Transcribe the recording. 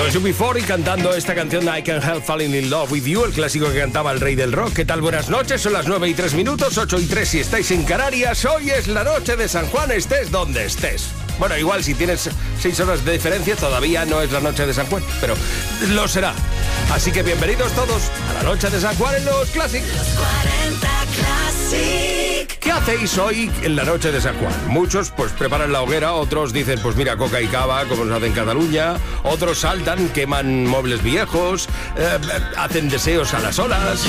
Los UB40 cantando esta canción I Can't Help Falling in Love with You, el clásico que cantaba el rey del rock. ¿Qué tal? Buenas noches, son las 9:03, 8:03 si estáis en Canarias. Hoy es la noche de San Juan, estés donde estés. Bueno, igual si tienes 6 horas de diferencia todavía no es la noche de San Juan, pero lo será. Así que bienvenidos todos a la noche de San Juan en Los Classic. Los 40 Classic. ¿Qué hacéis hoy en la noche de San Juan? Muchos pues preparan la hoguera, otros dicen pues mira coca y cava como nos hacen en Cataluña, otros saltan, queman muebles viejos, hacen deseos a las olas.